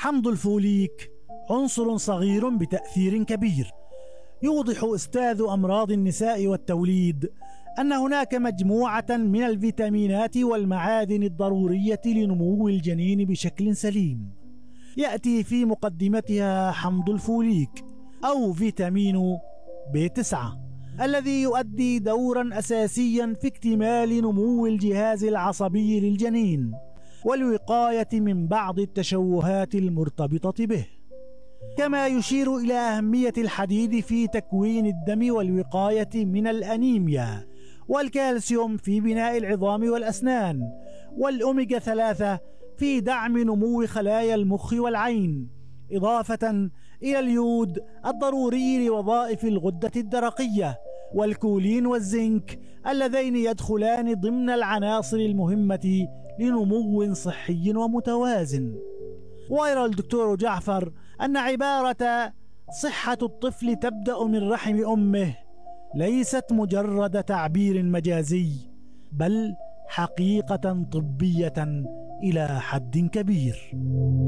حمض الفوليك عنصر صغير بتأثير كبير. يوضح أستاذ أمراض النساء والتوليد أن هناك مجموعة من الفيتامينات والمعادن الضرورية لنمو الجنين بشكل سليم. يأتي في مقدمتها حمض الفوليك أو فيتامين B9 الذي يؤدي دورا أساسيا في اكتمال نمو الجهاز العصبي للجنين والوقاية من بعض التشوهات المرتبطة به. كما يشير إلى أهمية الحديد في تكوين الدم والوقاية من الأنيميا، والكالسيوم في بناء العظام والأسنان، والأوميغا 3 في دعم نمو خلايا المخ والعين، إضافة إلى اليود الضروري لوظائف الغدة الدرقية، والكولين والزنك اللذين يدخلان ضمن العناصر المهمة لنمو صحي ومتوازن. ويرى الدكتور جعفر أن عبارة صحة الطفل تبدأ من رحم أمه ليست مجرد تعبير مجازي، بل حقيقة طبية إلى حد كبير.